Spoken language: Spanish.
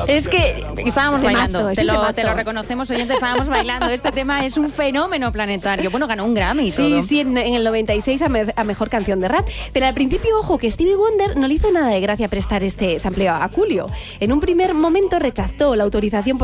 Es que estábamos bailando, es te un temazo. lo reconocemos, oyentes, estábamos bailando. Este tema es un fenómeno planetario. Bueno, ganó un Grammy y todo. Sí, en el 96 a mejor canción de rap. Pero al principio, ojo, que Stevie Wonder no le hizo nada de gracia prestar este sampleo a Coolio. En un primer momento rechazó la autorización